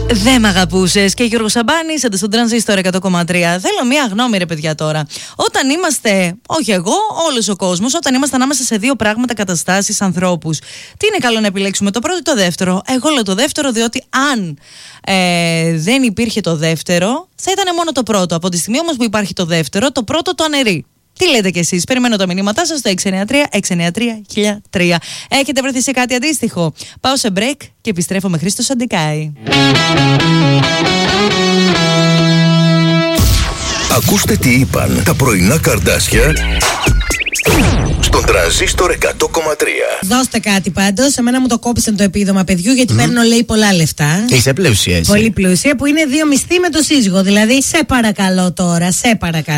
Δεν μ' αγαπούσες και Γιώργο Σαμπάνη, είστε στον Τρανζίστορ 100,3. Θέλω μία γνώμη, ρε παιδιά, τώρα. Όταν είμαστε, όχι εγώ, όλος ο κόσμος, όταν είμαστε ανάμεσα σε δύο πράγματα, καταστάσεις, ανθρώπους, τι είναι καλό να επιλέξουμε, το πρώτο ή το δεύτερο? Εγώ λέω το δεύτερο, διότι αν δεν υπήρχε το δεύτερο, θα ήταν μόνο το πρώτο. Από τη στιγμή όμως που υπάρχει το δεύτερο, το πρώτο το αναιρεί. Τι λέτε κι εσείς? Περιμένω τα μηνύματά σας στο 693-693-1003. Έχετε βρεθεί σε κάτι αντίστοιχο? Πάω σε break και επιστρέφω με Χρήστο Σαντικάη. Ακούστε τι είπαν τα πρωινά Καρντάσια στον Τρανζίστορ 100,3. Δώστε κάτι πάντως. Εμένα μου το κόψαν το επίδομα παιδιού, γιατί παίρνω, λέει, πολλά λεφτά. Είσαι πλούσια εσύ. Πολύ πλούσια, που είναι 2 μισθοί με το σύζυγο. Δηλαδή, σε παρακαλώ τώρα, σε παρακαλώ.